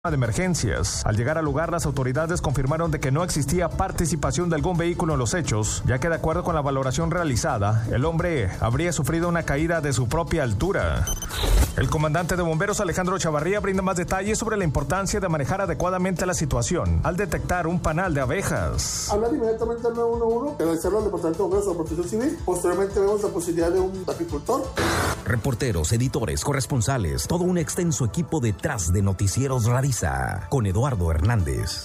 de emergencias. Al llegar al lugar, las autoridades confirmaron de que no existía participación de algún vehículo en los hechos, ya que de acuerdo con la valoración realizada, el hombre habría sufrido una caída de su propia altura. El comandante de bomberos Alejandro Chavarría brinda más detalles sobre la importancia de manejar adecuadamente la situación al detectar un panal de abejas. Hablar inmediatamente al 911, agradecerlo al Departamento de Bomberos de Protección Civil. Posteriormente vemos la posibilidad de un apicultor. Reporteros, editores, corresponsales, todo un extenso equipo detrás de Noticieros Radisa, con Eduardo Hernández.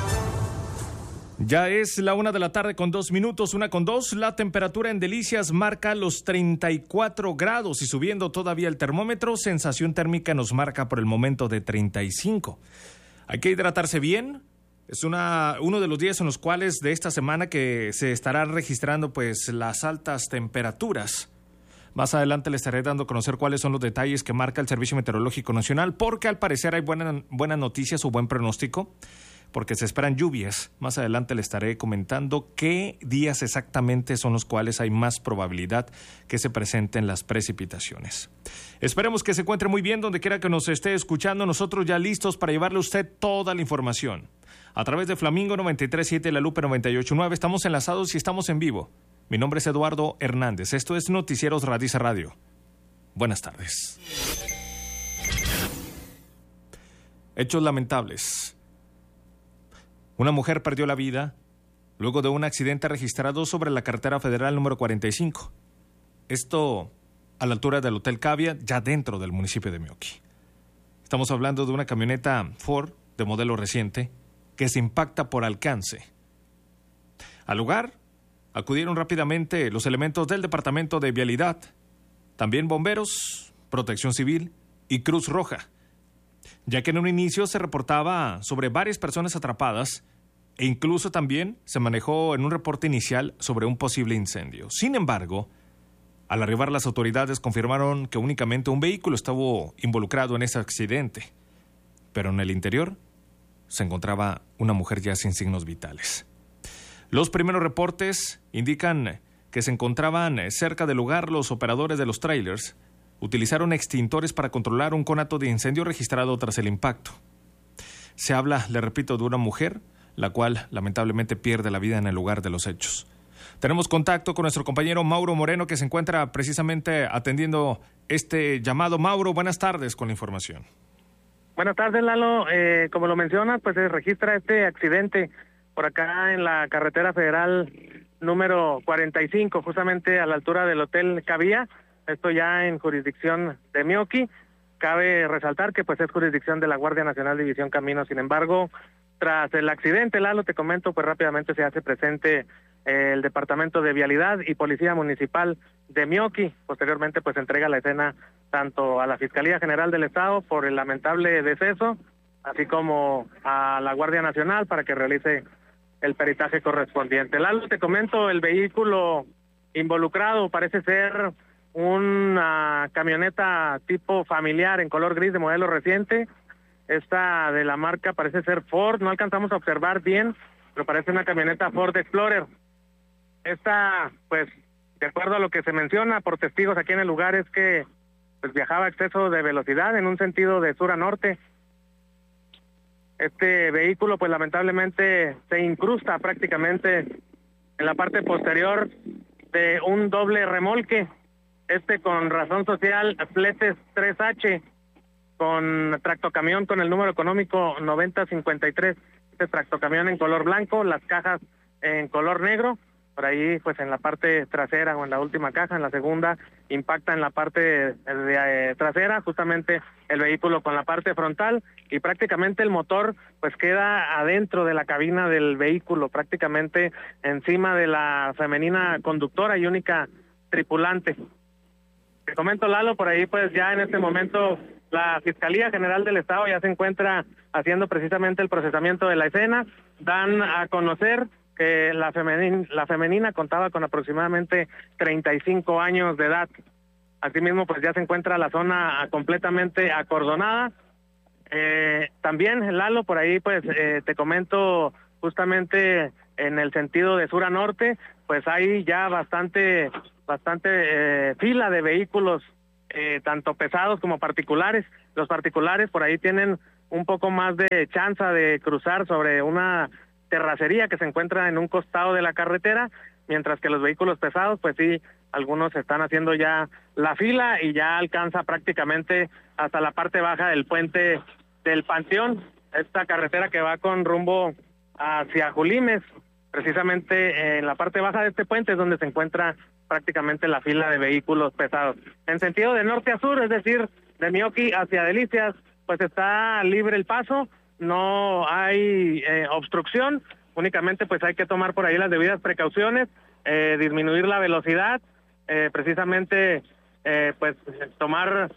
Ya es la 1:02 p.m, 1:02. La temperatura en Delicias marca los 34 grados y subiendo todavía el termómetro. Sensación térmica nos marca por el momento de 35. Hay que hidratarse bien. Es uno de los días en los cuales de esta semana que se estarán registrando pues las altas temperaturas. Más adelante le estaré dando a conocer cuáles son los detalles que marca el Servicio Meteorológico Nacional, porque al parecer hay buenas noticias o buen pronóstico, porque se esperan lluvias. Más adelante le estaré comentando qué días exactamente son los cuales hay más probabilidad que se presenten las precipitaciones. Esperemos que se encuentre muy bien donde quiera que nos esté escuchando. Nosotros ya listos para llevarle a usted toda la información. A través de Flamingo 93.7, La Lupe 98.9, estamos enlazados y estamos en vivo. Mi nombre es Eduardo Hernández. Esto es Noticieros Radisa Radio. Buenas tardes. Hechos lamentables. Una mujer perdió la vida luego de un accidente registrado sobre la carretera federal número 45. Esto a la altura del Hotel Cavia, ya dentro del municipio de Meoqui. Estamos hablando de una camioneta Ford de modelo reciente que se impacta por alcance. Al lugar acudieron rápidamente los elementos del Departamento de Vialidad, también bomberos, Protección Civil y Cruz Roja, ya que en un inicio se reportaba sobre varias personas atrapadas e incluso también se manejó en un reporte inicial sobre un posible incendio. Sin embargo, al arribar las autoridades confirmaron que únicamente un vehículo estuvo involucrado en ese accidente, pero en el interior se encontraba una mujer ya sin signos vitales. Los primeros reportes indican que se encontraban cerca del lugar. Los operadores de los trailers utilizaron extintores para controlar un conato de incendio registrado tras el impacto. Se habla, le repito, de una mujer, la cual lamentablemente pierde la vida en el lugar de los hechos. Tenemos contacto con nuestro compañero Mauro Moreno, que se encuentra precisamente atendiendo este llamado. Mauro, buenas tardes con la información. Buenas tardes, Lalo. Como lo mencionas, pues se registra este accidente por acá en la carretera federal número 45, justamente a la altura del Hotel Cavia, esto ya en jurisdicción de Meoqui. Cabe resaltar que pues es jurisdicción de la Guardia Nacional División Caminos. Sin embargo, tras el accidente, Lalo, te comento, pues rápidamente se hace presente el Departamento de Vialidad y Policía Municipal de Meoqui. Posteriormente pues entrega la escena tanto a la Fiscalía General del Estado por el lamentable deceso, así como a la Guardia Nacional para que realice el peritaje correspondiente. Lalo, te comento, el vehículo involucrado parece ser una camioneta tipo familiar en color gris de modelo reciente. Esta de la marca parece ser Ford, no alcanzamos a observar bien, pero parece una camioneta Ford Explorer. Esta, pues, de acuerdo a lo que se menciona por testigos aquí en el lugar, es que pues viajaba a exceso de velocidad en un sentido de sur a norte. Este vehículo pues lamentablemente se incrusta prácticamente en la parte posterior de un doble remolque, con razón social Fletes 3H, con tractocamión con el número económico 9053, este tractocamión en color blanco, las cajas en color negro. Por ahí, pues en la parte trasera o en la última caja, en la segunda, impacta en la parte trasera, justamente el vehículo con la parte frontal, y prácticamente el motor pues queda adentro de la cabina del vehículo, prácticamente encima de la femenina conductora y única tripulante. Te comento, Lalo, por ahí pues ya en este momento la Fiscalía General del Estado ya se encuentra haciendo precisamente el procesamiento de la escena. Dan a conocer que la femenina contaba con aproximadamente 35 años de edad. Asimismo, pues ya se encuentra la zona completamente acordonada. También, Lalo, por ahí pues te comento, justamente en el sentido de sur a norte, pues hay ya bastante fila de vehículos, tanto pesados como particulares. Los particulares por ahí tienen un poco más de chance de cruzar sobre una terracería que se encuentra en un costado de la carretera, mientras que los vehículos pesados, pues sí, algunos están haciendo ya la fila y ya alcanza prácticamente hasta la parte baja del puente del Panteón, esta carretera que va con rumbo hacia Julimes. Precisamente en la parte baja de este puente es donde se encuentra prácticamente la fila de vehículos pesados. En sentido de norte a sur, es decir, de Meoqui hacia Delicias, pues está libre el paso, no hay obstrucción, únicamente pues hay que tomar por ahí las debidas precauciones, disminuir la velocidad, precisamente pues tomar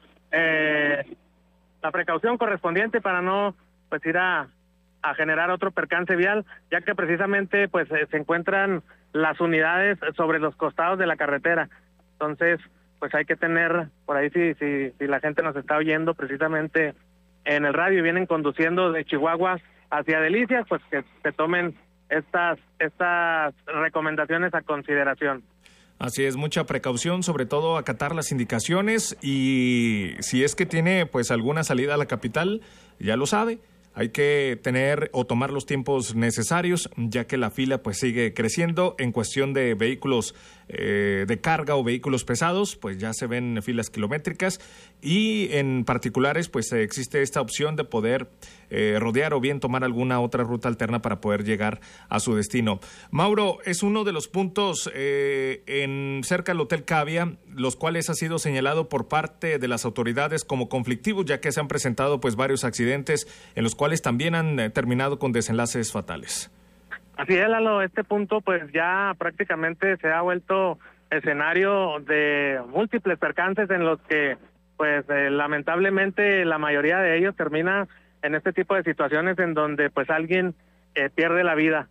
la precaución correspondiente para no pues ir a generar otro percance vial, ya que precisamente pues se encuentran las unidades sobre los costados de la carretera. Entonces, pues hay que tener por ahí, si la gente nos está oyendo precisamente en el radio y vienen conduciendo de Chihuahua hacia Delicias, pues que se tomen estas recomendaciones a consideración. Así es, mucha precaución, sobre todo acatar las indicaciones, y si es que tiene pues alguna salida a la capital, ya lo sabe. Hay que tener o tomar los tiempos necesarios, ya que la fila pues sigue creciendo. En cuestión de vehículos de carga o vehículos pesados, pues ya se ven filas kilométricas, y en particulares pues existe esta opción de poder rodear o bien tomar alguna otra ruta alterna para poder llegar a su destino. Mauro, es uno de los puntos cerca del Hotel Cavia, los cuales ha sido señalado por parte de las autoridades como conflictivos, ya que se han presentado pues varios accidentes en los cuales también han terminado con desenlaces fatales. Así es, Lalo, este punto pues ya prácticamente se ha vuelto escenario de múltiples percances en los que pues lamentablemente la mayoría de ellos termina en este tipo de situaciones en donde pues alguien pierde la vida.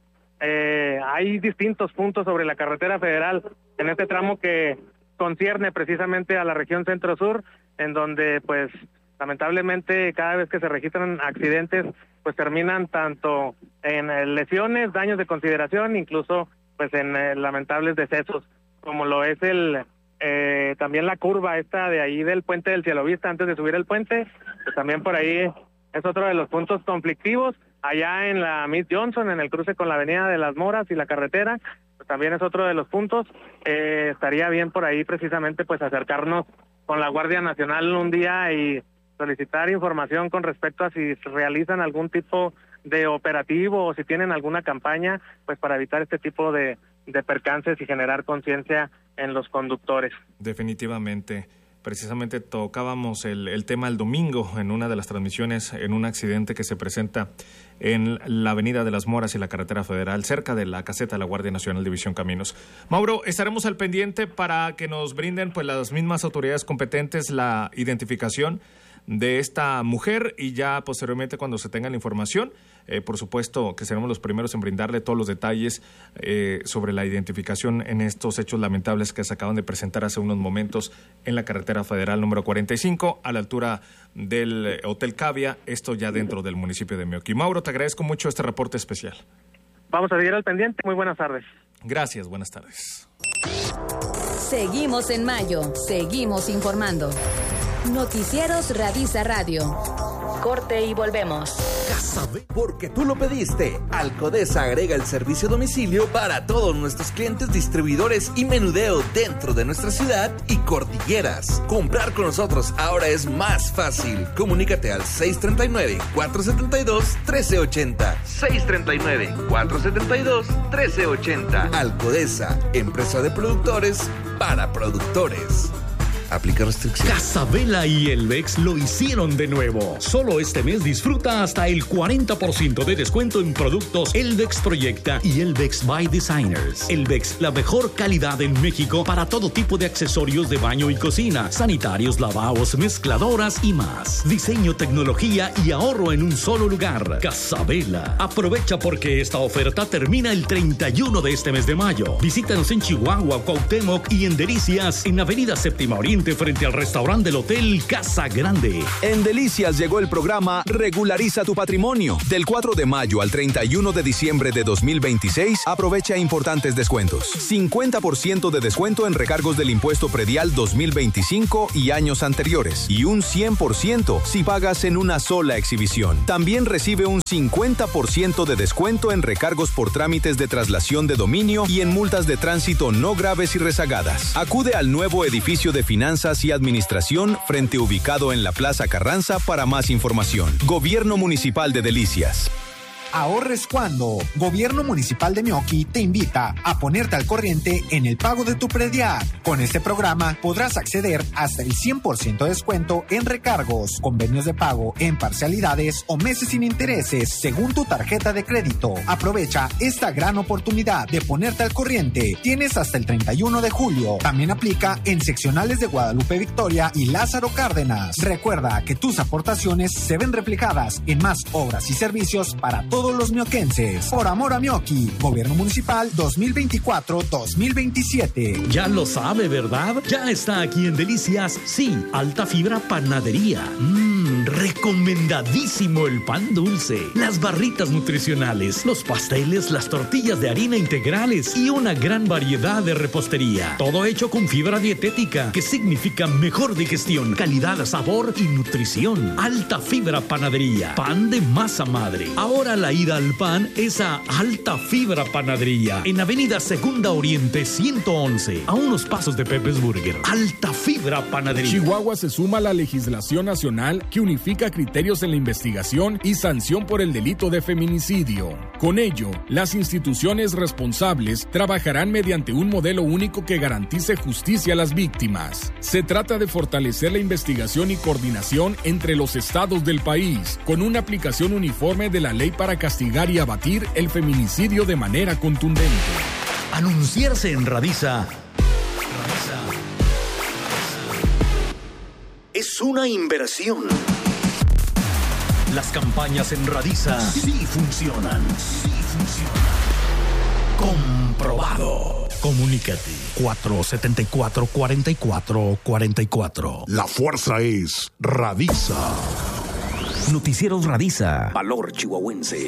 Hay distintos puntos sobre la carretera federal en este tramo que concierne precisamente a la región centro-sur, en donde pues lamentablemente cada vez que se registran accidentes pues terminan tanto en lesiones, daños de consideración, incluso pues en lamentables decesos, como lo es también la curva esta de ahí del puente del Cielovista antes de subir el puente, pues también por ahí es otro de los puntos conflictivos. Allá en la Miss Johnson, en el cruce con la avenida de las Moras y la carretera, pues también es otro de los puntos. Estaría bien por ahí precisamente pues acercarnos con la Guardia Nacional un día y solicitar información con respecto a si realizan algún tipo de operativo o si tienen alguna campaña pues para evitar este tipo de percances y generar conciencia en los conductores. Definitivamente. Precisamente tocábamos el tema el domingo en una de las transmisiones, en un accidente que se presenta en la avenida de las Moras y la carretera federal, cerca de la caseta de la Guardia Nacional División Caminos. Mauro, estaremos al pendiente para que nos brinden pues las mismas autoridades competentes la identificación de esta mujer, y ya posteriormente cuando se tenga la información, por supuesto que seremos los primeros en brindarle todos los detalles sobre la identificación en estos hechos lamentables que se acaban de presentar hace unos momentos en la carretera federal número 45 a la altura del Hotel Cavia, esto ya dentro del municipio de Meoqui. Mauro, te agradezco mucho este reporte especial. Vamos a seguir al pendiente. Muy buenas tardes. Gracias, buenas tardes. Seguimos en mayo, seguimos informando. Noticieros Radisa Radio. Corte y volvemos. Porque tú lo pediste. Alcodesa agrega el servicio a domicilio para todos nuestros clientes, distribuidores y menudeo dentro de nuestra ciudad y cordilleras. Comprar con nosotros ahora es más fácil. Comunícate al 639-472-1380. 639-472-1380. Alcodesa, empresa de productores para productores. Aplica restricciones. Casabella y Elvex lo hicieron de nuevo. Solo este mes disfruta hasta el 40% de descuento en productos Elvex Proyecta y Elvex by Designers. Elvex, la mejor calidad en México para todo tipo de accesorios de baño y cocina, sanitarios, lavabos, mezcladoras y más. Diseño, tecnología y ahorro en un solo lugar. Casabella. Aprovecha porque esta oferta termina el 31 de este mes de mayo. Visítanos en Chihuahua, Cuauhtémoc y en Delicias, en Avenida Séptima Oriente exactamente frente al restaurante del Hotel Casa Grande. En Delicias llegó el programa Regulariza tu Patrimonio. Del 4 de mayo al 31 de diciembre de 2026, aprovecha importantes descuentos. 50% de descuento en recargos del impuesto predial 2025 y años anteriores. Y un 100% si pagas en una sola exhibición. También recibe un 50% de descuento en recargos por trámites de traslación de dominio y en multas de tránsito no graves y rezagadas. Acude al nuevo edificio de Finanzas y Administración frente ubicado en la Plaza Carranza para más información. Gobierno Municipal de Delicias. Ahorres cuando. Gobierno Municipal de Meoqui te invita a ponerte al corriente en el pago de tu predial. Con este programa podrás acceder hasta el 100% de descuento en recargos, convenios de pago en parcialidades o meses sin intereses según tu tarjeta de crédito. Aprovecha esta gran oportunidad de ponerte al corriente. Tienes hasta el 31 de julio. También aplica en seccionales de Guadalupe Victoria y Lázaro Cárdenas. Recuerda que tus aportaciones se ven reflejadas en más obras y servicios para todos los mioquenses. Por amor a Meoqui, Gobierno Municipal 2024-2027. Ya lo sabe, ¿verdad? Ya está aquí en Delicias, sí, alta fibra panadería. Recomendadísimo el pan dulce, las barritas nutricionales, los pasteles, las tortillas de harina integrales y una gran variedad de repostería. Todo hecho con fibra dietética, que significa mejor digestión, calidad, sabor y nutrición. Alta fibra panadería, pan de masa madre. Ahora la ida al pan es a Alta Fibra Panadería, en Avenida Segunda Oriente 111, a unos pasos de Pepe's Burger. Alta Fibra Panadería. Chihuahua se suma a la legislación nacional que unifica criterios en la investigación y sanción por el delito de feminicidio. Con ello, las instituciones responsables trabajarán mediante un modelo único que garantice justicia a las víctimas. Se trata de fortalecer la investigación y coordinación entre los estados del país, con una aplicación uniforme de la ley para castigar y abatir el feminicidio de manera contundente. Anunciarse en Radisa es una inversión. Las campañas en Radisa sí funcionan. Comprobado. Comunícate 474-4444. La fuerza es Radisa. Noticieros Radisa. Valor chihuahuense.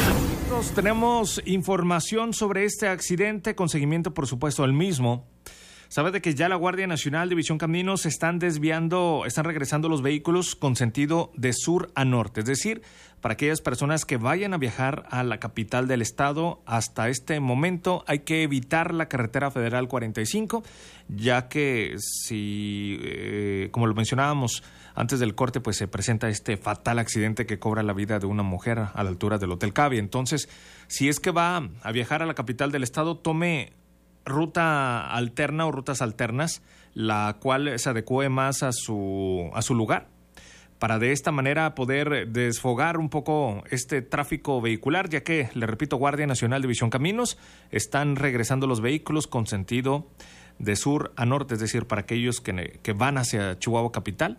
Tenemos información sobre este accidente con seguimiento, por supuesto, al mismo. Sabe de que ya la Guardia Nacional, División Caminos, están regresando los vehículos con sentido de sur a norte. Es decir, para aquellas personas que vayan a viajar a la capital del estado, hasta este momento hay que evitar la carretera federal 45, ya que si, como lo mencionábamos antes del corte, pues se presenta este fatal accidente que cobra la vida de una mujer a la altura del Hotel Cavia. Entonces, si es que va a viajar a la capital del estado, tome ruta alterna o rutas alternas, la cual se adecue más a su lugar, para de esta manera poder desfogar un poco este tráfico vehicular, ya que, le repito, Guardia Nacional División Caminos están regresando los vehículos con sentido de sur a norte, es decir, para aquellos que van hacia Chihuahua capital,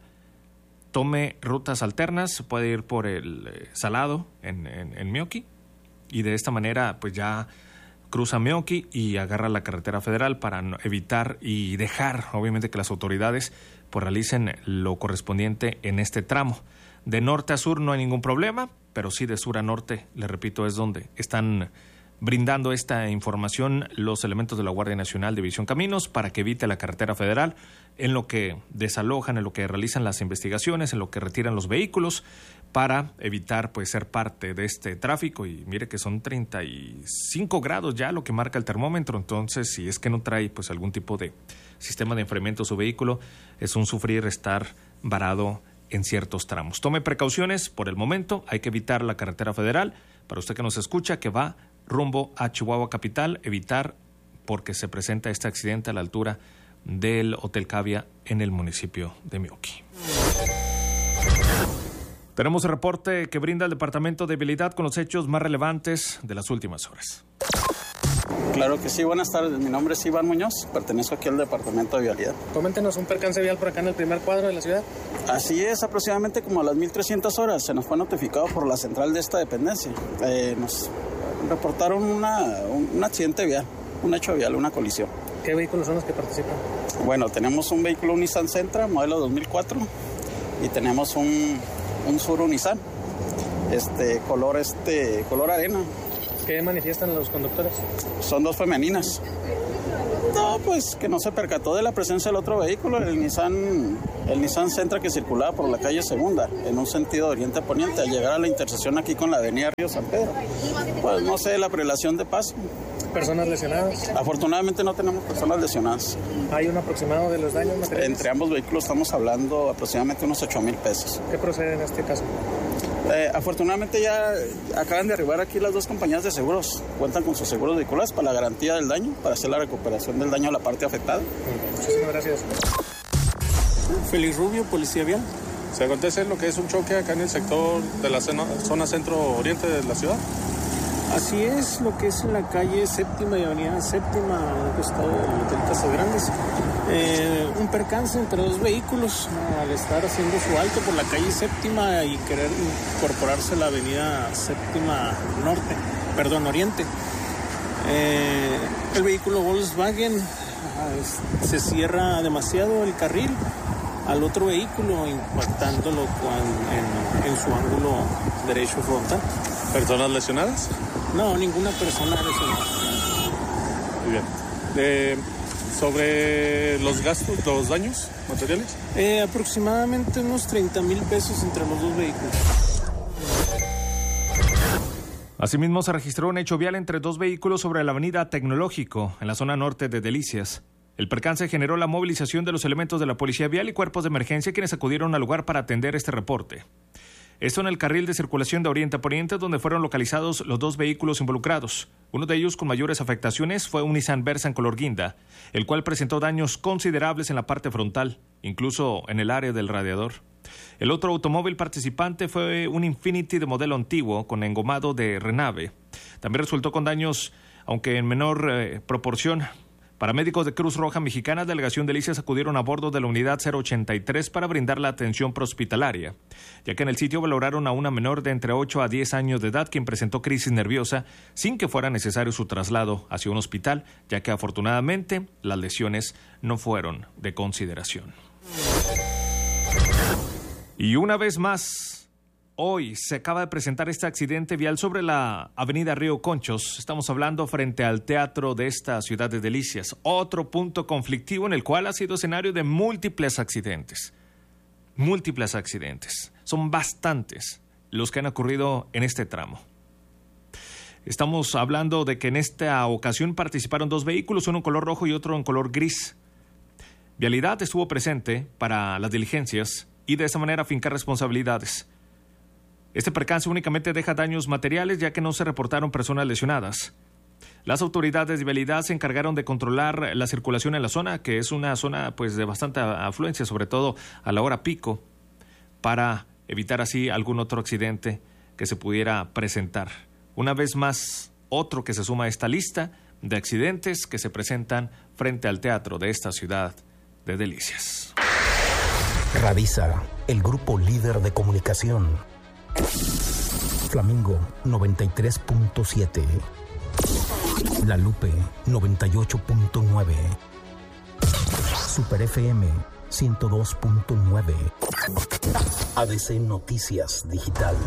tome rutas alternas, puede ir por el Salado en Meoqui, y de esta manera pues ya cruza Meoqui y agarra la carretera federal para evitar y dejar, obviamente, que las autoridades pues realicen lo correspondiente en este tramo. De norte a sur no hay ningún problema, pero sí de sur a norte, le repito, es donde están brindando esta información los elementos de la Guardia Nacional División Caminos para que evite la carretera federal, en lo que desalojan, en lo que realizan las investigaciones, en lo que retiran los vehículos, para evitar pues ser parte de este tráfico. Y mire que son 35 grados ya lo que marca el termómetro, entonces si es que no trae pues algún tipo de sistema de enfriamiento su vehículo, es un sufrir estar varado en ciertos tramos. Tome precauciones por el momento, hay que evitar la carretera federal. Para usted que nos escucha, que va rumbo a Chihuahua capital, evitar, porque se presenta este accidente a la altura del Hotel Cavia en el municipio de Meoqui. Tenemos el reporte que brinda el Departamento de Vialidad con los hechos más relevantes de las últimas horas. Claro que sí, buenas tardes. Mi nombre es Iván Muñoz, pertenezco aquí al Departamento de Vialidad. Coméntenos un percance vial por acá en el primer cuadro de la ciudad. Así es, aproximadamente como a las 1300 horas se nos fue notificado por la central de esta dependencia. Nos reportaron un accidente vial, un hecho vial, una colisión. ¿Qué vehículos son los que participan? Bueno, tenemos un vehículo un Nissan Sentra, modelo 2004, y tenemos un Suru Nissan, color arena. ¿Qué manifiestan los conductores? Son 2 femeninas. No, pues que no se percató de la presencia del otro vehículo, el Nissan Sentra, que circulaba por la calle Segunda, en un sentido de oriente a poniente, al llegar a la intersección aquí con la avenida Río San Pedro. Pues no sé, la prelación de paso. ¿Personas lesionadas? Afortunadamente no tenemos personas lesionadas. ¿Hay un aproximado de los daños materiales? Entre ambos vehículos estamos hablando aproximadamente unos 8,000 pesos. ¿Qué procede en este caso? Afortunadamente ya acaban de arribar aquí las 2 compañías de seguros. Cuentan con sus seguros vehiculares para la garantía del daño, para hacer la recuperación del daño a la parte afectada. Muchísimas gracias. Félix Rubio, Policía Vial. Se acontece lo que es un choque acá en el sector de la zona centro-oriente de la ciudad. Así es, lo que es en la calle Séptima y Avenida Séptima, a un costado del Hotel Casas Grandes. Un percance entre 2 vehículos al estar haciendo su alto por la calle Séptima y querer incorporarse a la Avenida Séptima Oriente. El vehículo Volkswagen se cierra demasiado el carril al otro vehículo, impactándolo en su ángulo derecho frontal. ¿Personas lesionadas? No, ninguna persona lesionada. Muy bien. ¿Sobre los gastos, los daños materiales? Aproximadamente unos 30,000 pesos entre los 2 vehículos. Asimismo, se registró un hecho vial entre 2 vehículos sobre la avenida Tecnológico, en la zona norte de Delicias. El percance generó la movilización de los elementos de la Policía Vial y cuerpos de emergencia, quienes acudieron al lugar para atender este reporte. Esto en el carril de circulación de oriente a poniente, donde fueron localizados los 2 vehículos involucrados. Uno de ellos con mayores afectaciones fue un Nissan Versa en color guinda, el cual presentó daños considerables en la parte frontal, incluso en el área del radiador. El otro automóvil participante fue un Infiniti de modelo antiguo con engomado de Renave. También resultó con daños, aunque en menor proporción. Paramédicos de Cruz Roja Mexicana, Delegación Delicias, acudieron a bordo de la unidad 083 para brindar la atención prehospitalaria, ya que en el sitio valoraron a una menor de entre 8 a 10 años de edad quien presentó crisis nerviosa sin que fuera necesario su traslado hacia un hospital, ya que afortunadamente las lesiones no fueron de consideración. Y una vez más, hoy se acaba de presentar este accidente vial sobre la avenida Río Conchos. Estamos hablando frente al teatro de esta ciudad de Delicias. Otro punto conflictivo en el cual ha sido escenario de múltiples accidentes. Son bastantes los que han ocurrido en este tramo. Estamos hablando de que en esta ocasión participaron 2 vehículos, uno en color rojo y otro en color gris. Vialidad estuvo presente para las diligencias y de esa manera fincar responsabilidades. Este percance únicamente deja daños materiales, ya que no se reportaron personas lesionadas. Las autoridades de vialidad se encargaron de controlar la circulación en la zona, que es una zona pues de bastante afluencia, sobre todo a la hora pico, para evitar así algún otro accidente que se pudiera presentar. Una vez más, otro que se suma a esta lista de accidentes que se presentan frente al teatro de esta ciudad de Delicias. Radisa, el grupo líder de comunicación. Flamingo 93.7, La Lupe 98.9, Super FM 102.9, ABC Noticias Digital.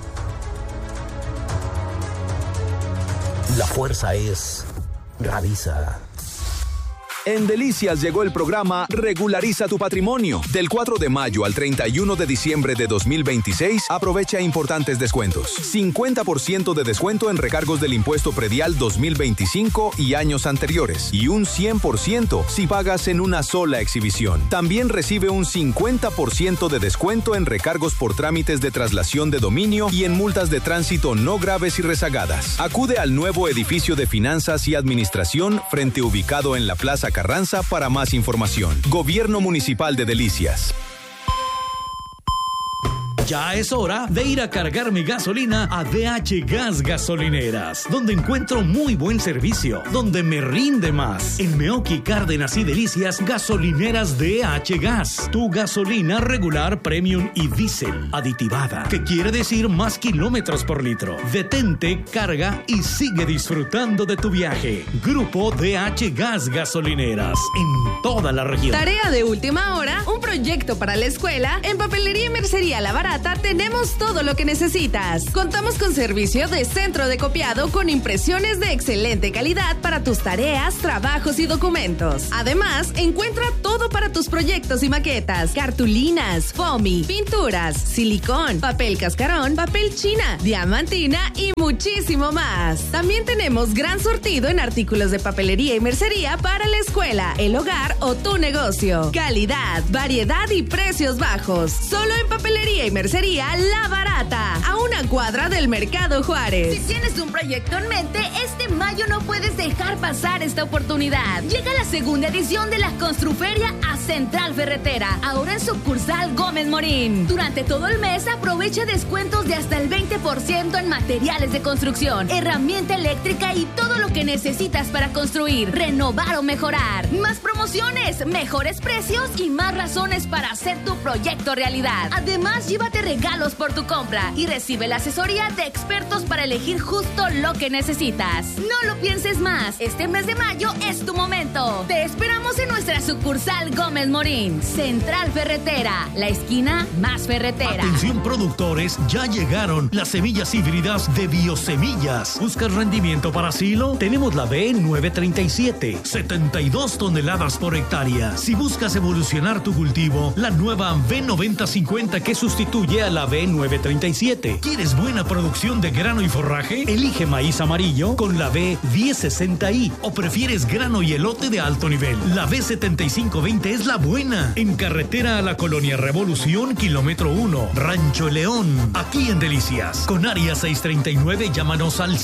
La fuerza es Radisa. En Delicias llegó el programa Regulariza tu Patrimonio. Del 4 de mayo al 31 de diciembre de 2026, aprovecha importantes descuentos. 50% de descuento en recargos del impuesto predial 2025 y años anteriores. Y un 100% si pagas en una sola exhibición. También recibe un 50% de descuento en recargos por trámites de traslación de dominio y en multas de tránsito no graves y rezagadas. Acude al nuevo edificio de Finanzas y Administración frente ubicado en la Plaza Carranza para más información. Gobierno Municipal de Delicias. Ya es hora de ir a cargar mi gasolina a DH Gas Gasolineras, donde encuentro muy buen servicio, donde me rinde más. En Meoqui, Cárdenas y Delicias, gasolineras DH Gas. Tu gasolina regular, premium y diésel aditivada, que quiere decir más kilómetros por litro. Detente, carga y sigue disfrutando de tu viaje. Grupo DH Gas Gasolineras, en toda la región. Tarea de última hora, un proyecto para la escuela. En Papelería y Mercería La Barata tenemos todo lo que necesitas. Contamos con servicio de centro de copiado con impresiones de excelente calidad para tus tareas, trabajos y documentos. Además, encuentra todo para tus proyectos y maquetas: cartulinas, foamy, pinturas, silicón, papel cascarón, papel china, diamantina y muchísimo más. También tenemos gran surtido en artículos de papelería y mercería para la escuela, el hogar o tu negocio. Calidad, variedad y precios bajos. Solo en Papelería y Mercería La Barata, a una cuadra del Mercado Juárez. Si tienes un proyecto en mente, este mayo no puedes dejar pasar esta oportunidad. Llega la segunda edición de la Construferia a Central Ferretera, ahora en sucursal Gómez Morín. Durante todo el mes aprovecha descuentos de hasta el 20% en materiales de construcción, herramienta eléctrica y todo lo que necesitas para construir, renovar o mejorar. Más promociones, mejores precios y más razones para hacer tu proyecto realidad. Además, llévate regalos por tu compra y recibe la asesoría de expertos para elegir justo lo que necesitas. No lo pienses más, este mes de mayo es tu momento. Te esperamos en nuestra sucursal Gómez Morín, Central Ferretera, la esquina más ferretera. Atención productores, ya llegaron las semillas híbridas de Biosemillas. ¿Buscas rendimiento para silo? Tenemos la B937, 72 toneladas por hectárea. Si buscas evolucionar tu cultivo, la nueva B9050 que sustituye a la B937. ¿Quieres buena producción de grano y forraje? Elige maíz amarillo con la B1060i. ¿O prefieres grano y elote de alto nivel? La B7520 es la buena. En carretera a la Colonia Revolución, kilómetro 1, Rancho León. Aquí en Delicias. Con área 639, llámanos al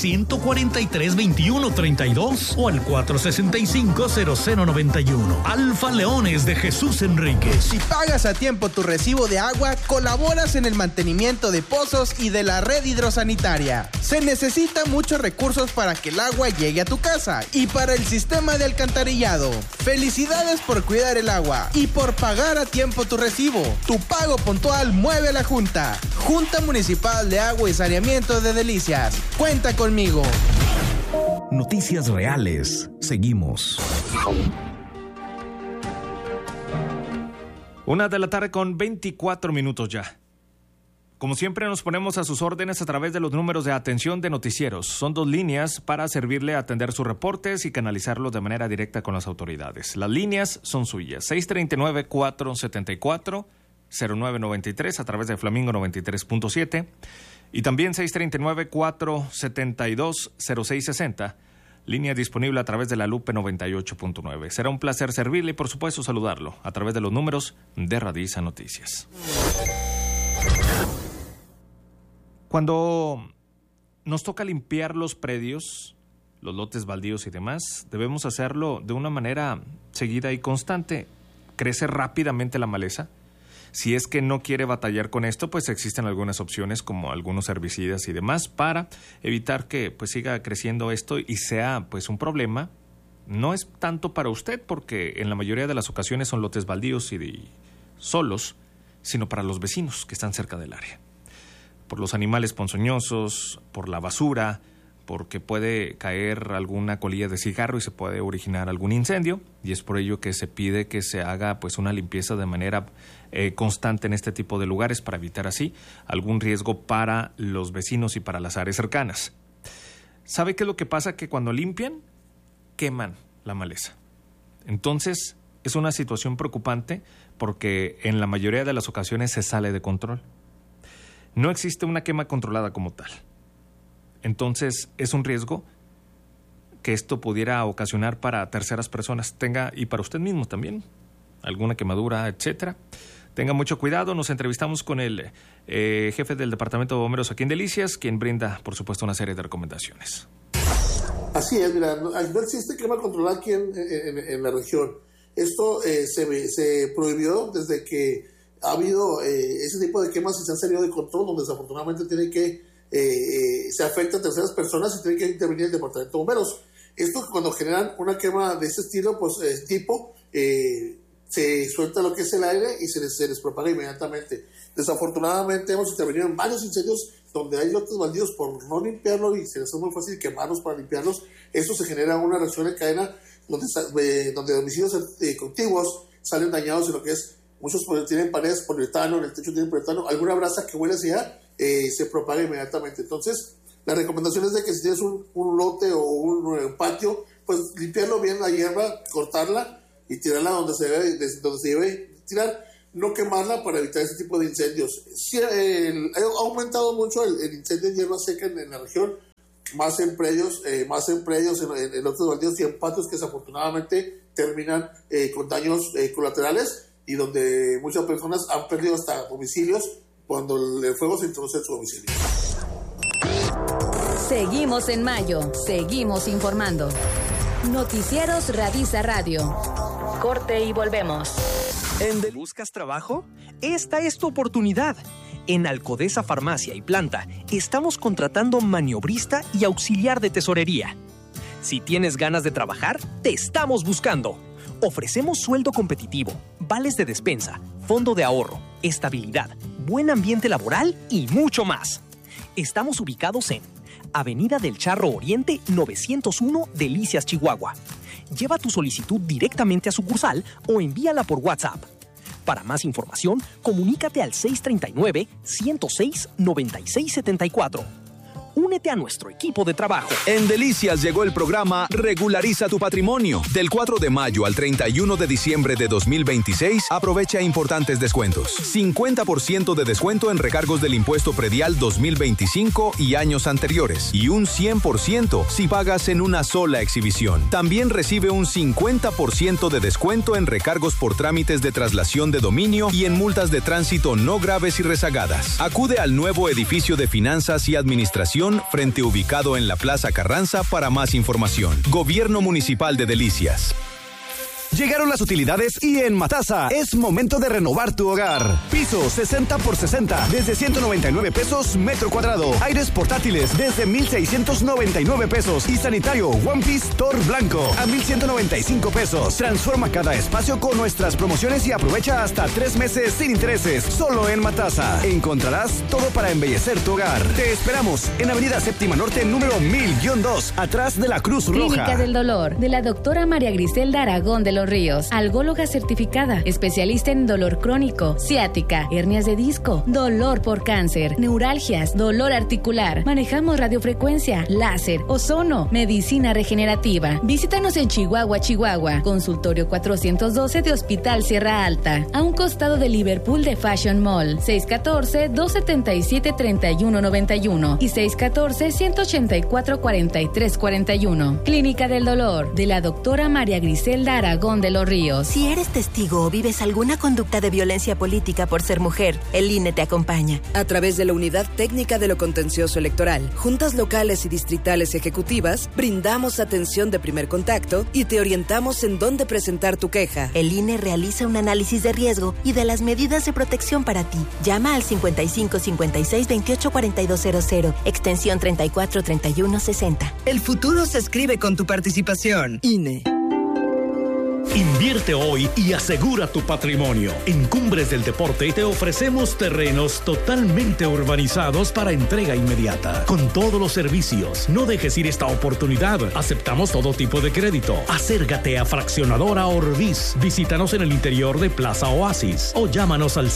143-2132 o al 465-0091. Alfa Leones de Jesús Enríquez. Si pagas a tiempo tu recibo de agua, colaboras en el mantenimiento de pozos y de la red hidrosanitaria. Se necesitan muchos recursos para que el agua llegue a tu casa y para el sistema de alcantarillado. Felicidades por cuidar el agua y por pagar a tiempo tu recibo. Tu pago puntual mueve a la Junta. Junta Municipal de Agua y Saneamiento de Delicias. Cuenta conmigo. Noticias reales. Seguimos. 1:00 con 24 minutos ya. Como siempre, nos ponemos a sus órdenes a través de los números de atención de noticieros. Son 2 líneas para servirle a atender sus reportes y canalizarlos de manera directa con las autoridades. Las líneas son suyas: 639-474-0993 a través de Flamingo 93.7 y también 639-472-0660. Línea disponible a través de la Lupe 98.9. Será un placer servirle y, por supuesto, saludarlo a través de los números de Radiza Noticias. Cuando nos toca limpiar los predios, los lotes baldíos y demás, debemos hacerlo de una manera seguida y constante. Crece rápidamente la maleza. Si es que no quiere batallar con esto, pues existen algunas opciones como algunos herbicidas y demás para evitar que pues siga creciendo esto y sea pues un problema. No es tanto para usted, porque en la mayoría de las ocasiones son lotes baldíos y solos, sino para los vecinos que están cerca del área. Por los animales ponzoñosos, por la basura, porque puede caer alguna colilla de cigarro y se puede originar algún incendio, y es por ello que se pide que se haga pues una limpieza de manera constante en este tipo de lugares para evitar así algún riesgo para los vecinos y para las áreas cercanas. ¿Sabe qué es lo que pasa? Que cuando limpian, queman la maleza. Entonces es una situación preocupante porque en la mayoría de las ocasiones se sale de control. No existe una quema controlada como tal. Entonces es un riesgo que esto pudiera ocasionar para terceras personas, y para usted mismo también, alguna quemadura, etcétera. Tenga mucho cuidado. Nos entrevistamos con el jefe del Departamento de Bomberos aquí en Delicias, quien brinda, por supuesto, una serie de recomendaciones. Así es, mira, no existe quema controlada aquí en la región. Esto se prohibió desde que ha habido ese tipo de quemas y se han salido de control, donde desafortunadamente tiene que se afectan a terceras personas y tiene que intervenir el departamento de bomberos. Esto cuando generan una quema de ese estilo, pues se suelta lo que es el aire y se les propaga inmediatamente. Desafortunadamente hemos intervenido en varios incendios donde hay lotes baldíos por no limpiarlo y se les hace muy fácil quemarlos para limpiarlos. Eso se genera una reacción en cadena donde domicilios contiguos salen dañados en lo que es, muchos tienen paredes poliuretano, en el techo tienen poliuretano, alguna brasa que huele hacia se propaga inmediatamente. Entonces, la recomendación es de que si tienes un lote o un patio, pues limpiarlo bien, la hierba, cortarla y tirarla donde se debe tirar, no quemarla para evitar ese tipo de incendios. Sí, ha aumentado mucho el incendio en hierba seca en la región, más en predios, en lotes baldíos y en patios que desafortunadamente terminan con daños colaterales y donde muchas personas han perdido hasta domicilios cuando el fuego se introduce en su domicilio. Seguimos en mayo, seguimos informando. Noticieros Radisa Radio. Corte y volvemos. ¿Buscas trabajo? Esta es tu oportunidad. En Alcodesa Farmacia y Planta estamos contratando maniobrista y auxiliar de tesorería. Si tienes ganas de trabajar, te estamos buscando. Ofrecemos sueldo competitivo, vales de despensa, fondo de ahorro, estabilidad, buen ambiente laboral y mucho más. Estamos ubicados en Avenida del Charro Oriente 901, Delicias, Chihuahua. Lleva tu solicitud directamente a sucursal o envíala por WhatsApp. Para más información, comunícate al 639-106-9674. Únete a nuestro equipo de trabajo. En Delicias llegó el programa Regulariza tu Patrimonio. Del 4 de mayo al 31 de diciembre de 2026, aprovecha importantes descuentos. 50% de descuento en recargos del impuesto predial 2025 y años anteriores. Y un 100% si pagas en una sola exhibición. También recibe un 50% de descuento en recargos por trámites de traslación de dominio y en multas de tránsito no graves y rezagadas. Acude al nuevo edificio de finanzas y administración frente ubicado en la Plaza Carranza para más información. Gobierno Municipal de Delicias. Llegaron las utilidades y en Matasa es momento de renovar tu hogar. Piso 60 por 60 desde 199 pesos metro cuadrado. Aires portátiles desde 1,699 pesos. Y sanitario One Piece Thor blanco a 1,195 pesos. Transforma cada espacio con nuestras promociones y aprovecha hasta 3 meses sin intereses. Solo en Matasa encontrarás todo para embellecer tu hogar. Te esperamos en Avenida Séptima Norte número 1000-2, atrás de la Cruz Roja. Clínica del Dolor, de la doctora María Griselda Aragón de los Ríos, algóloga certificada, especialista en dolor crónico, ciática, hernias de disco, dolor por cáncer, neuralgias, dolor articular. Manejamos radiofrecuencia, láser, ozono, medicina regenerativa. Visítanos en Chihuahua, Chihuahua. Consultorio 412 de Hospital Sierra Alta, a un costado de Liverpool de Fashion Mall. 614-277-3191 y 614-184-4341. Clínica del Dolor, de la doctora María Griselda Aragón de los Ríos. Si eres testigo o vives alguna conducta de violencia política por ser mujer, el INE te acompaña. A través de la Unidad Técnica de lo Contencioso Electoral, juntas locales y distritales ejecutivas, brindamos atención de primer contacto y te orientamos en dónde presentar tu queja. El INE realiza un análisis de riesgo y de las medidas de protección para ti. Llama al 55 56 28 4200, extensión 34 31 60. El futuro se escribe con tu participación. INE. Invierte hoy y asegura tu patrimonio. En Cumbres del Deporte te ofrecemos terrenos totalmente urbanizados para entrega inmediata, con todos los servicios. No dejes ir esta oportunidad. Aceptamos todo tipo de crédito. Acércate a Fraccionadora Orbis. Visítanos en el interior de Plaza Oasis o llámanos al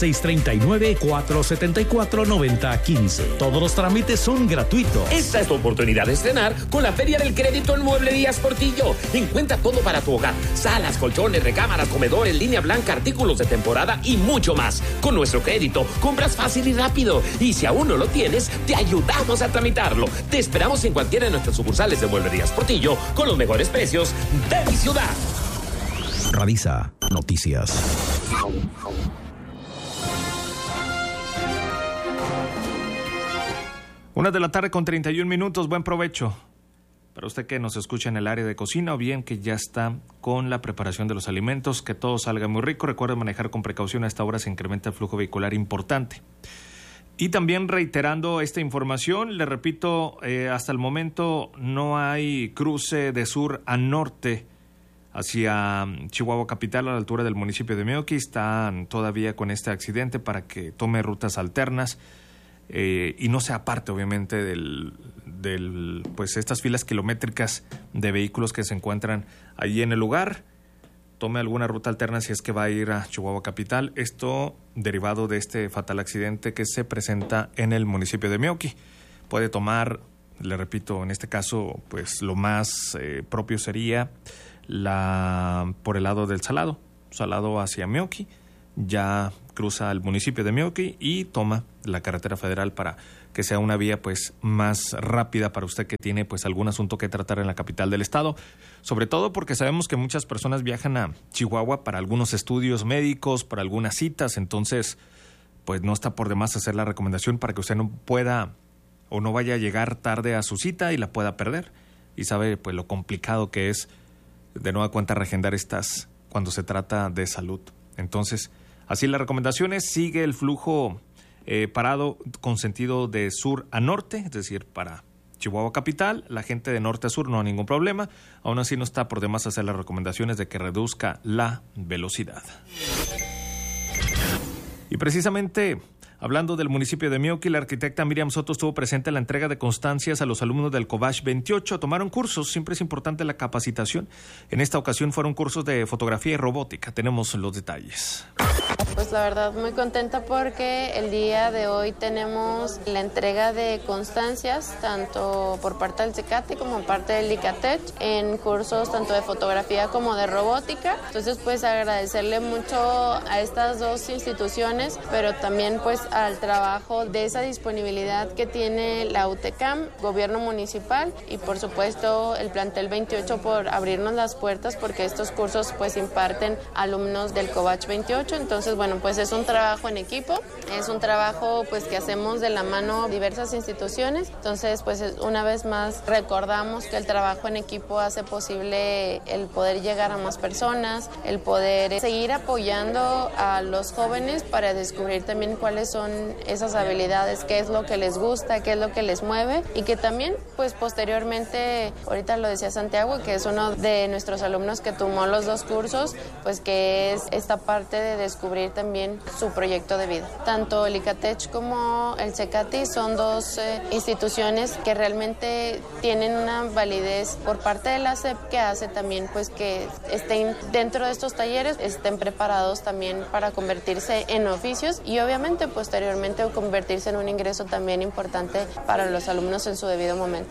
639-474-9015. Todos los trámites son gratuitos. Esta es tu oportunidad de estrenar con la Feria del Crédito en Mueblerías Portillo. Encuentra todo para tu hogar: salas, colchones, recámaras, comedores, línea blanca, artículos de temporada y mucho más. Con nuestro crédito compras fácil y rápido. Y si aún no lo tienes, te ayudamos a tramitarlo. Te esperamos en cualquiera de nuestras sucursales de Mueblerías Portillo con los mejores precios de mi ciudad. Radisa Noticias. Una de la tarde con 31 minutos. Buen provecho. Para usted que nos escucha en el área de cocina o bien que ya está con la preparación de los alimentos, que todo salga muy rico. Recuerde manejar con precaución. A esta hora se incrementa el flujo vehicular importante. Y también reiterando esta información, le repito, hasta el momento no hay cruce de sur a norte hacia Chihuahua capital a la altura del municipio de Meoqui. Están todavía con este accidente para que tome rutas alternas y no sea parte obviamente pues estas filas kilométricas de vehículos que se encuentran allí en el lugar. Tome alguna ruta alterna si es que va a ir a Chihuahua capital. Esto derivado de este fatal accidente que se presenta en el municipio de Meoqui. Puede tomar, le repito, en este caso, pues lo más propio sería por el lado del Salado hacia Meoqui. Ya cruza el municipio de Meoqui y toma la carretera federal para que sea una vía pues más rápida para usted que tiene pues algún asunto que tratar en la capital del estado, sobre todo porque sabemos que muchas personas viajan a Chihuahua para algunos estudios médicos, para algunas citas, entonces pues no está por demás hacer la recomendación para que usted no pueda o no vaya a llegar tarde a su cita y la pueda perder, y sabe pues lo complicado que es de nueva cuenta reagendar estas cuando se trata de salud. Entonces, así las recomendaciones, sigue el flujo parado con sentido de sur a norte, es decir, para Chihuahua capital, la gente de norte a sur no hay ningún problema, aún así no está por demás hacer las recomendaciones de que reduzca la velocidad. Y precisamente, hablando del municipio de Meoqui, la arquitecta Miriam Soto estuvo presente en la entrega de constancias a los alumnos del Cobach 28. Tomaron cursos, siempre es importante la capacitación. En esta ocasión fueron cursos de fotografía y robótica. Tenemos los detalles. Pues la verdad muy contenta porque el día de hoy tenemos la entrega de constancias tanto por parte del CECATI como por parte del ICATEC en cursos tanto de fotografía como de robótica. Entonces pues agradecerle mucho a estas dos instituciones, pero también pues al trabajo de esa disponibilidad que tiene la UTECAM, gobierno municipal y por supuesto el plantel 28 por abrirnos las puertas porque estos cursos pues imparten alumnos del Cobach 28. Entonces bueno, pues es un trabajo en equipo, es un trabajo pues que hacemos de la mano diversas instituciones. Entonces pues una vez más recordamos que el trabajo en equipo hace posible el poder llegar a más personas, el poder seguir apoyando a los jóvenes para descubrir también cuáles son esas habilidades, qué es lo que les gusta, qué es lo que les mueve y que también pues posteriormente, ahorita lo decía Santiago, que es uno de nuestros alumnos que tomó los dos cursos, pues que es esta parte de descubrir también su proyecto de vida. Tanto el ICATEC como el CECATI son dos instituciones que realmente tienen una validez por parte de la SEP que hace también pues que estén dentro de estos talleres, estén preparados también para convertirse en oficios y obviamente posteriormente convertirse en un ingreso también importante para los alumnos en su debido momento.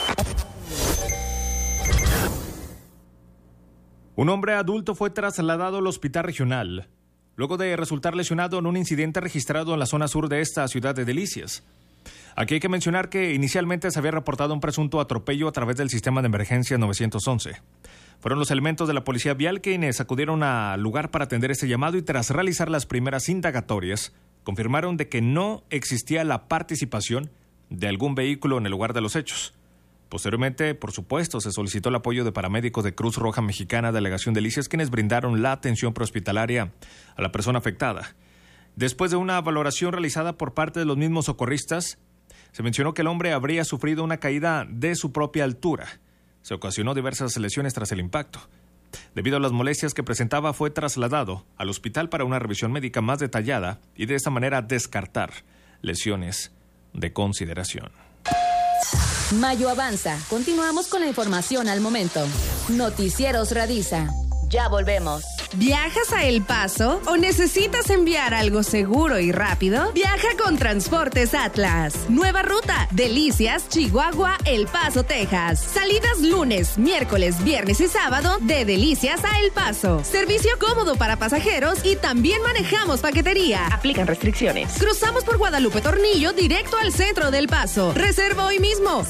Un hombre adulto fue trasladado al hospital regional luego de resultar lesionado en un incidente registrado en la zona sur de esta ciudad de Delicias. Aquí hay que mencionar que inicialmente se había reportado un presunto atropello a través del sistema de emergencia 911. Fueron los elementos de la policía vial quienes acudieron al lugar para atender ese llamado y tras realizar las primeras indagatorias, confirmaron de que no existía la participación de algún vehículo en el lugar de los hechos. Posteriormente, por supuesto, se solicitó el apoyo de paramédicos de Cruz Roja Mexicana, Delegación Delicias, quienes brindaron la atención prehospitalaria a la persona afectada. Después de una valoración realizada por parte de los mismos socorristas, se mencionó que el hombre habría sufrido una caída de su propia altura. Se ocasionó diversas lesiones tras el impacto. Debido a las molestias que presentaba, fue trasladado al hospital para una revisión médica más detallada y de esta manera descartar lesiones de consideración. Mayo avanza. Continuamos con la información al momento. Noticieros Radisa. Ya volvemos. ¿Viajas a El Paso o necesitas enviar algo seguro y rápido? Viaja con Transportes Atlas. Nueva ruta, Delicias, Chihuahua, El Paso, Texas. Salidas lunes, miércoles, viernes y sábado de Delicias a El Paso. Servicio cómodo para pasajeros y también manejamos paquetería. Aplican restricciones. Cruzamos por Guadalupe Tornillo directo al centro del Paso. Reserva hoy mismo.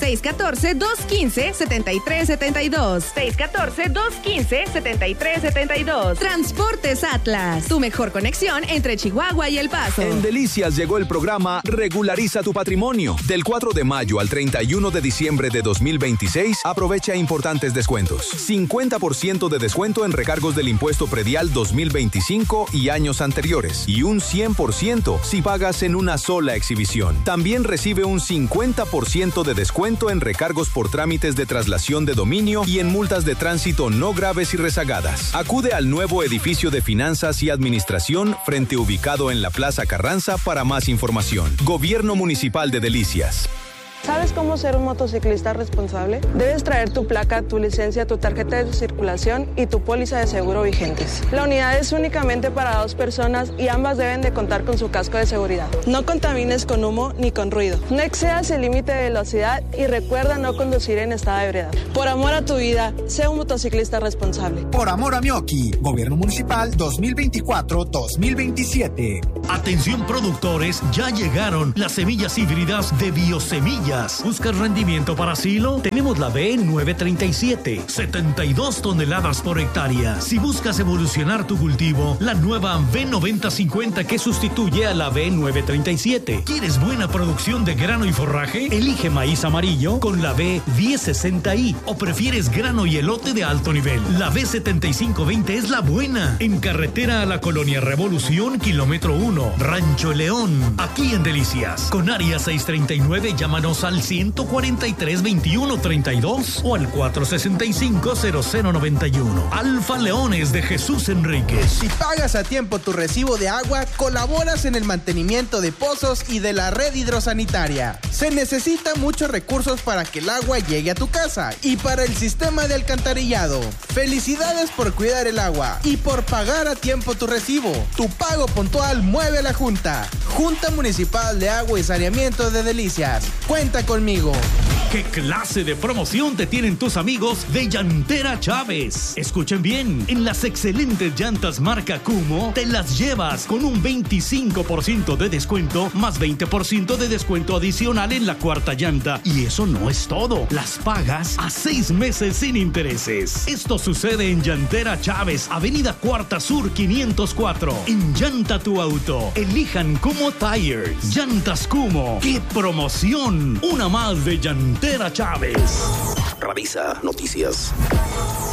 614-215-7372. 614-215-7372. Transportes Atlas, tu mejor conexión entre Chihuahua y El Paso. En Delicias llegó el programa Regulariza tu Patrimonio. Del 4 de mayo al 31 de diciembre de 2026, aprovecha importantes descuentos. 50% de descuento en recargos del impuesto predial 2025 y años anteriores. Y un 100% si pagas en una sola exhibición. También recibe un 50% de descuento en recargos por trámites de traslación de dominio y en multas de tránsito no graves y rezagadas. Acude al nuevo edificio de Finanzas y Administración frente ubicado en la Plaza Carranza para más información. Gobierno Municipal de Delicias. ¿Sabes cómo ser un motociclista responsable? Debes traer tu placa, tu licencia, tu tarjeta de circulación y tu póliza de seguro vigentes. La unidad es únicamente para 2 personas y ambas deben de contar con su casco de seguridad. No contamines con humo ni con ruido. No excedas el límite de velocidad y recuerda no conducir en estado de ebriedad. Por amor a tu vida, sé un motociclista responsable. Por amor a Mioki, Gobierno Municipal 2024-2027. Atención productores, ya llegaron las semillas híbridas de Biosemillas. ¿Buscas rendimiento para silo? Tenemos la B937, 72 toneladas por hectárea. Si buscas evolucionar tu cultivo, la nueva B9050 que sustituye a la B937. ¿Quieres buena producción de grano y forraje? Elige maíz amarillo con la B1060i o prefieres grano y elote de alto nivel. La B7520 es la buena. En carretera a la Colonia Revolución, kilómetro 1, Rancho León. Aquí en Delicias. Con área 639, llámanos al 143-2132 o al 465-0091. Alfa Leones de Jesús Enríquez. Si pagas a tiempo tu recibo de agua, colaboras en el mantenimiento de pozos y de la red hidrosanitaria. Se necesita muchos recursos para que el agua llegue a tu casa y para el sistema de alcantarillado. Felicidades por cuidar el agua y por pagar a tiempo tu recibo. Tu pago puntual mueve a la Junta. Junta Municipal de Agua y Saneamiento de Delicias. Cuenta conmigo. ¿Qué clase de promoción te tienen tus amigos de Llantera Chávez? Escuchen bien, en las excelentes llantas marca Kumo te las llevas con un 25% de descuento más 20% de descuento adicional en la cuarta llanta. Y eso no es todo, las pagas a 6 meses sin intereses. Esto sucede en Llantera Chávez, Avenida Cuarta Sur 504. En Llanta tu auto, elijan Kumo Tires. Llantas Kumo, ¡qué promoción! Una más de Llantera Chávez. Revisa Noticias.